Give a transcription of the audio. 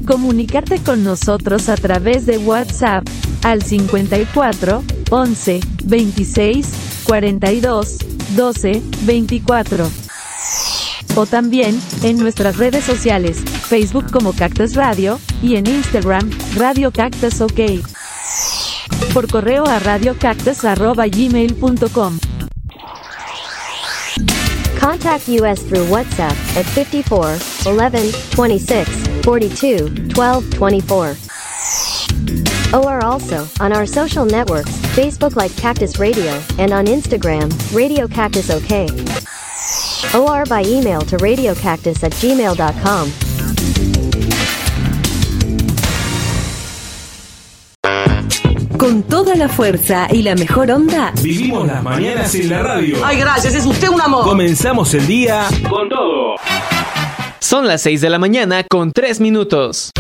Comunicarte con nosotros a través de WhatsApp al 54 11 26 42 12 24. O también en nuestras redes sociales, Facebook como Cactus Radio y en Instagram, Radio Cactus OK. Por correo a radiocactus@gmail.com. Contact us through WhatsApp at 54 11 26 42 12 24. Or also on our social networks, Facebook like Cactus Radio and on Instagram, Radio Cactus OK. Or by email to radiocactus@gmail.com. Con toda la fuerza y la mejor onda, vivimos las mañanas en la radio. ¡Ay, gracias! ¡Es usted un amor! Comenzamos el día con todo. Son las 6 de la mañana con 3 minutos.